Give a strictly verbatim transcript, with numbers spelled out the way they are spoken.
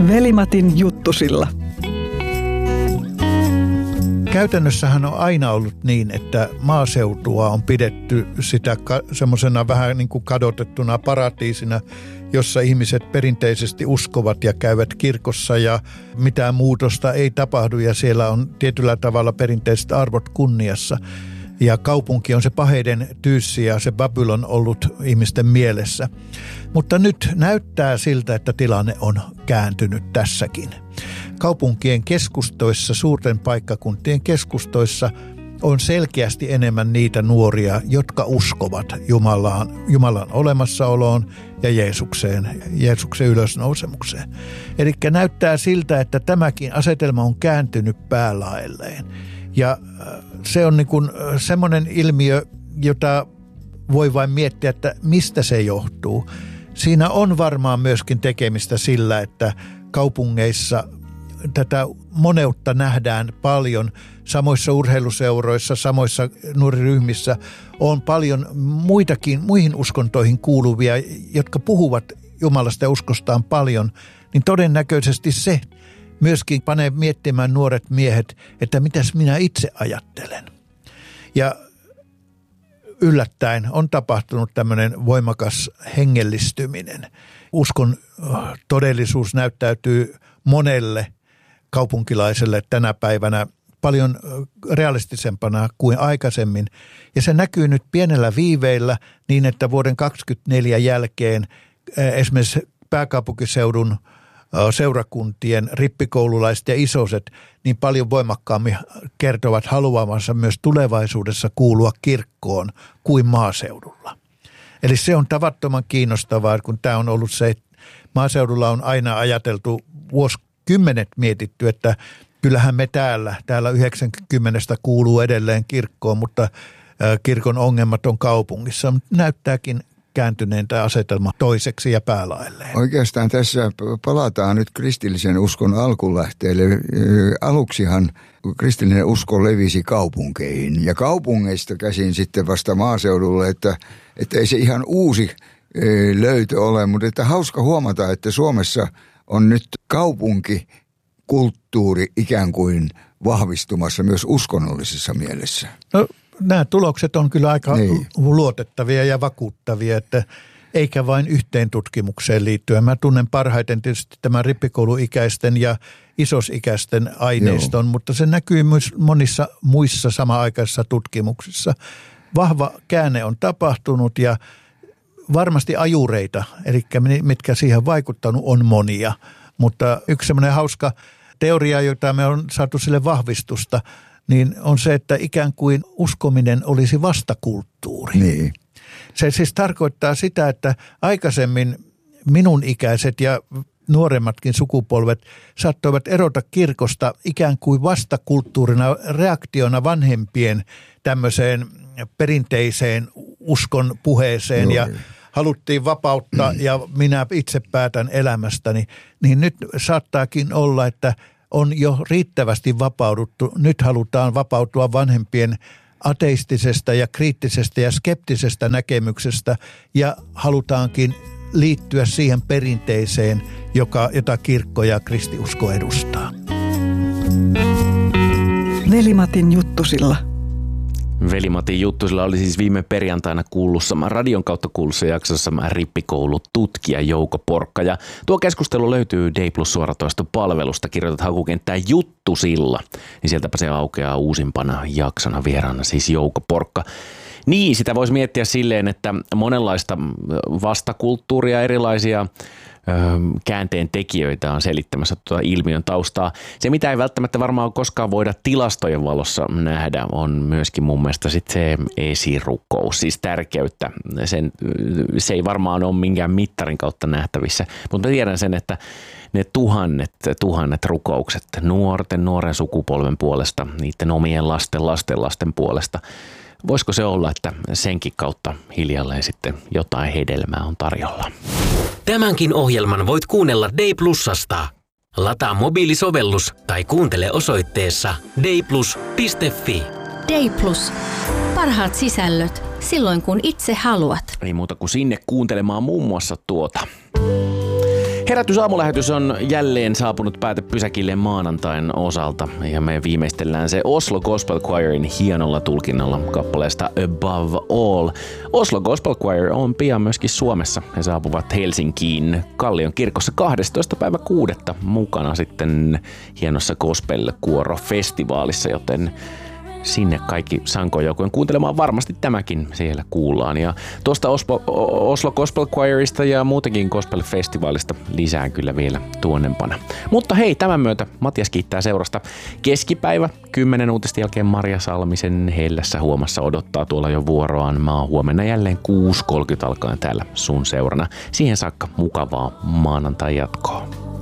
Veli-Matin juttusilla. Käytännössähän on aina ollut niin, että maaseutua on pidetty sitä ka- semmoisena vähän niin kuin kadotettuna paratiisina, jossa ihmiset perinteisesti uskovat ja käyvät kirkossa ja mitään muutosta ei tapahdu ja siellä on tietyllä tavalla perinteiset arvot kunniassa. Ja kaupunki on se paheiden tyyssi ja se Babylon ollut ihmisten mielessä. Mutta nyt näyttää siltä, että tilanne on kääntynyt tässäkin. Kaupunkien keskustoissa, suurten paikkakuntien keskustoissa on selkeästi enemmän niitä nuoria, jotka uskovat Jumalaan, Jumalan olemassaoloon ja Jeesukseen, Jeesuksen ylösnousemukseen. Eli näyttää siltä, että tämäkin asetelma on kääntynyt päälaelleen. Ja se on niin kuin semmoinen ilmiö, jota voi vain miettiä, että mistä se johtuu. Siinä on varmaan myöskin tekemistä sillä, että kaupungeissa tätä moneutta nähdään paljon. Samoissa urheiluseuroissa, samoissa nuoriryhmissä on paljon muitakin, muihin uskontoihin kuuluvia, jotka puhuvat Jumalasta ja uskostaan paljon, niin todennäköisesti se myöskin panee miettimään nuoret miehet, että mitäs minä itse ajattelen. Ja yllättäen on tapahtunut tämmöinen voimakas hengellistyminen. Uskon todellisuus näyttäytyy monelle kaupunkilaiselle tänä päivänä paljon realistisempana kuin aikaisemmin. Ja se näkyy nyt pienellä viiveillä niin, että vuoden kaksikymmentäneljä jälkeen esimerkiksi pääkaupunkiseudun seurakuntien rippikoululaiset ja isoset niin paljon voimakkaammin kertovat haluavansa myös tulevaisuudessa kuulua kirkkoon kuin maaseudulla. Eli se on tavattoman kiinnostavaa, kun tämä on ollut se, että maaseudulla on aina ajateltu vuosikymmenet mietitty, että kyllähän me täällä, täällä yhdeksänkymmentä kuuluu edelleen kirkkoon, mutta kirkon ongelmat on kaupungissa. Näyttääkin kääntyneen tämä asetelma toiseksi ja päälaelleen. Oikeastaan tässä palataan nyt kristillisen uskon alkulähteelle. Aluksihan kristillinen usko levisi kaupunkeihin ja kaupungeista käsin sitten vasta maaseudulle, että, että ei se ihan uusi löytö ole, mutta että hauska huomata, että Suomessa on nyt kaupunkikulttuuri ikään kuin vahvistumassa myös uskonnollisessa mielessä. No, nämä tulokset on kyllä aika niin luotettavia ja vakuuttavia, että eikä vain yhteen tutkimukseen liittyen. Mä tunnen parhaiten tietysti tämän rippikouluikäisten ja isosikäisten aineiston, Joo. mutta se näkyy myös monissa muissa sama-aikaisissa tutkimuksissa. Vahva käänne on tapahtunut ja varmasti ajureita, eli mitkä siihen vaikuttanut, on monia. Mutta yksi semmoinen hauska teoria, jota me on saatu sille vahvistusta, niin on se, että ikään kuin uskominen olisi vastakulttuuri. Niin. Se siis tarkoittaa sitä, että aikaisemmin minun ikäiset ja nuoremmatkin sukupolvet saattoivat erota kirkosta ikään kuin vastakulttuurina, reaktiona vanhempien tämmöiseen perinteiseen uskon puheeseen ja haluttiin vapauttaa ja minä itse päätän elämästäni, niin nyt saattaakin olla, että on jo riittävästi vapauduttu. Nyt halutaan vapautua vanhempien ateistisesta ja kriittisestä ja skeptisestä näkemyksestä ja halutaankin liittyä siihen perinteiseen, joka, jota kirkko ja kristiusko edustaa. Veli-Matin juttusilla. Veli-Matin juttusilla oli siis viime perjantaina kuulussa, radion kautta kuulussa jaksossa rippikoulututkija Jouko Porkka. Ja tuo keskustelu löytyy D Plus suoratoistopalvelusta. Kirjoitat hakukenttään juttusilla, niin sieltäpä se aukeaa uusimpana jaksona vieraana siis Jouko Porkka. Niin, sitä voisi miettiä silleen, että monenlaista vastakulttuuria, erilaisia käänteen tekijöitä on selittämässä tuota ilmiön taustaa. Se, mitä ei välttämättä varmaan koskaan voida tilastojen valossa nähdä, on myöskin mun mielestä sit se esirukous, siis tärkeyttä. Sen, se ei varmaan ole minkään mittarin kautta nähtävissä, mutta mä tiedän sen, että ne tuhannet, tuhannet rukoukset nuorten, nuoren sukupolven puolesta, niiden omien lasten, lasten, lasten puolesta, voisiko se olla, että senkin kautta hiljalleen sitten jotain hedelmää on tarjolla? Tämänkin ohjelman voit kuunnella D Plusasta. Lataa mobiilisovellus tai kuuntele osoitteessa d a y plus piste f i. D Plus. Parhaat sisällöt silloin kun itse haluat. Ei muuta kuin sinne kuuntelemaan muun muassa tuota. Herätys aamulähetys on jälleen saapunut päätepysäkille maanantain osalta ja me viimeistellään se Oslo Gospel Choirin hienolla tulkinnalla kappaleesta Above All. Oslo Gospel Choir on pian myöskin Suomessa. He saapuvat Helsinkiin Kallion kirkossa kahdestoista päivä kuudetta mukana sitten hienossa gospel-kuoro-festivaalissa, joten sinne kaikki sankojoukkojen kuuntelemaan varmasti tämäkin siellä kuullaan. Ja tuosta Oslo, Oslo Gospel Choirista ja muutenkin Gospel-festivaalista lisää kyllä vielä tuonnempana. Mutta hei, tämän myötä Matias kiittää seurasta. Keskipäivä, kymmenen uutisten jälkeen Maria Salmisen hellässä huomassa odottaa tuolla jo vuoroaan. Mä oon huomenna jälleen kuusi kolmekymmentä alkaen täällä sun seurana. Siihen saakka mukavaa maanantai jatkoa.